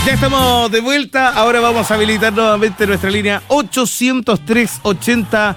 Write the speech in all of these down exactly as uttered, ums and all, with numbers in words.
Ya estamos de vuelta, ahora vamos a habilitar nuevamente nuestra línea ochocientos tres ochenta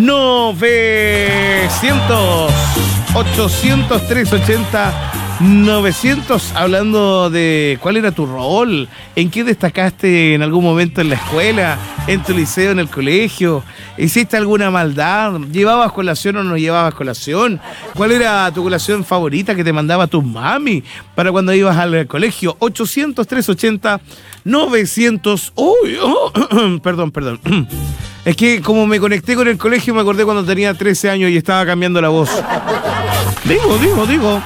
novecientos. ochocientos tres ochenta novecientos, hablando de cuál era tu rol, en qué destacaste en algún momento en la escuela, en tu liceo, en el colegio, hiciste alguna maldad, llevabas colación o no llevabas colación, cuál era tu colación favorita que te mandaba tu mami para cuando ibas al colegio. Ochocientos tres ochenta novecientos. Uy, oh, perdón, perdón. Es que como me conecté con el colegio me acordé cuando tenía trece años y estaba cambiando la voz. Digo, digo, digo.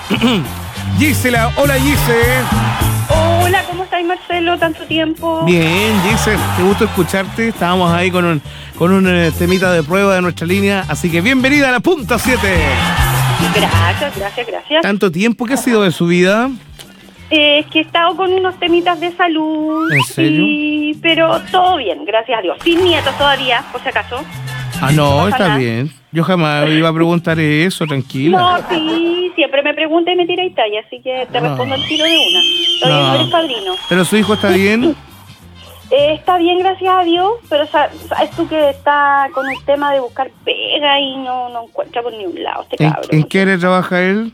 Gisela, hola Gise. Hola, ¿cómo estás, Marcelo? Tanto tiempo. Bien, Gise, qué gusto escucharte. Estábamos ahí con un, con un eh, temita de prueba de nuestra línea, así que bienvenida a la punta siete. Gracias, gracias, gracias. ¿Tanto tiempo? ¿Qué ha sido de su vida? Eh, es que he estado con unos temitas de salud. ¿En serio? Y... pero todo bien, gracias a Dios. Sin nietos todavía, por si acaso. Ah, no, No pasa está nada. bien. Yo jamás iba a preguntar eso, tranquila. No, sí, siempre me pregunta y me tira y talla, así que te No. respondo al tiro de una. Todavía no, No. eres padrino. ¿Pero su hijo está bien? Eh, está bien, gracias a Dios, pero sa- sabes tú que está con un tema de buscar pega y no, no encuentra por ningún lado este ¿En, cabrón. en qué área trabaja él?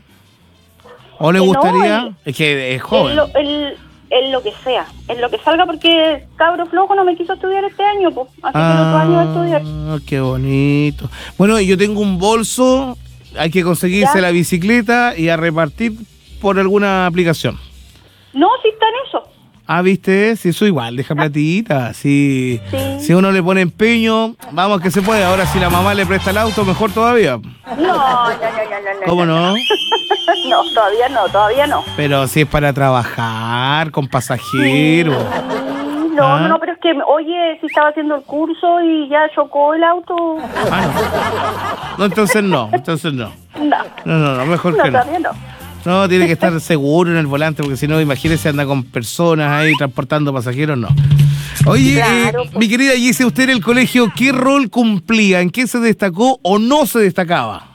¿O le Eh, no, gustaría? él- Es que es En joven. lo, en- en lo que sea, en lo que salga, porque cabro flojo no me quiso estudiar este año, pues, así que el otro año va a estudiar. Ah, qué bonito. Bueno, yo tengo un bolso, hay que conseguirse ¿Ya? la bicicleta y a repartir por alguna aplicación. No, sí está en eso. Ah, ¿viste? Si eso igual, deja platita. Si, Sí. si uno le pone empeño, vamos que se puede. Ahora si la mamá le presta el auto, mejor todavía. No, no, no, no, no. ¿Cómo no? No, todavía no, todavía no. Pero si es para trabajar con pasajeros. Mm, No, Ah. no, no, pero es que, oye, si estaba haciendo el curso y ya chocó el auto. Ah, no. No, entonces no, entonces no. No, No, no, no, mejor no, que no. todavía no. No, tiene que estar seguro en el volante, porque si no, imagínese, anda con personas ahí transportando pasajeros, no. Oye, Claro, eh, pues. mi querida Gise, usted en el colegio, ¿qué rol cumplía? ¿En qué se destacó o no se destacaba?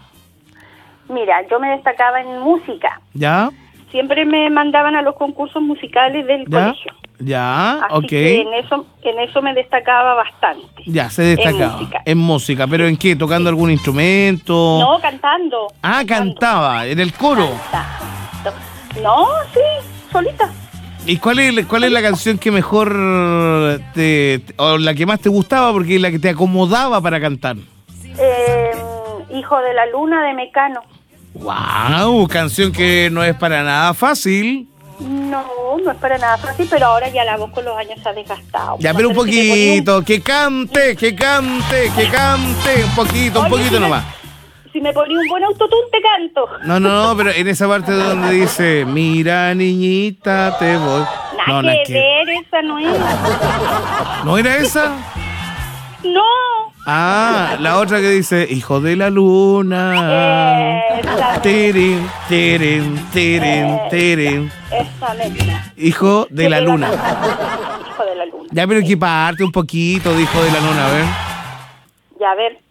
Mira, yo me destacaba en música. ¿Ya? Siempre me mandaban a los concursos musicales del ¿Ya? colegio. ¿Ya? Así Ok. que en eso, en eso me destacaba bastante. Ya, se destacaba. En música. En música, ¿pero en qué? ¿Tocando algún instrumento? No, cantando. Ah, Cantando. cantaba, en el coro. Cantando. No, sí, solita. ¿Y cuál es, cuál es la canción que mejor te, o la que más te gustaba, porque es la que te acomodaba para cantar? Eh, Hijo de la Luna de Mecano. ¡Wow! Canción que no es para nada fácil. No, no es para nada fácil, pero ahora ya la voz con los años se ha desgastado. Ya, pero un Entonces, si me ponía un- poquito, que cante, que cante, que cante, un poquito, un Oye, poquito si me- nomás. Si me ponía un buen autotune, te canto. No, no, no, pero en esa parte donde dice, mira niñita, te voy. Nada No, que nada que- ver, esa no es. ¿No era esa? No. Ah, la otra que dice, hijo de la luna. Esa, Tirin, tirin, tirin, tirin. esa misma. Hijo de la luna. Hijo de la Luna. Ya, pero que parte un poquito de hijo de la luna, a ver. Ya, a ver.